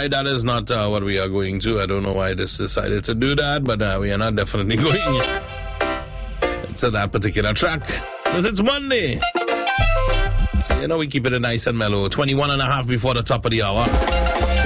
why that is not what we are going to. I don't know why this decided to do that, but we are not definitely going to that particular track because it's Monday. So, we keep it nice and mellow. 21 and a half before the top of the hour.